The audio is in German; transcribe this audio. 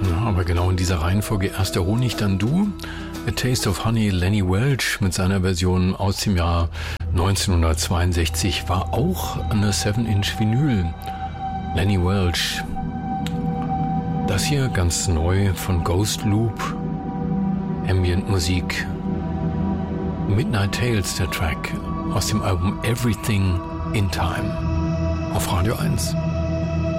Ja, aber genau in dieser Reihenfolge: erst der Honig, dann du. A Taste of Honey, Lenny Welch mit seiner Version aus dem Jahr 1962 war auch eine 7-Inch Vinyl. Lenny Welch. Das hier ganz neu von Ghost Loop. Ambient Musik. Midnight Tales, der Track aus dem Album Everything in Time auf Radio 1.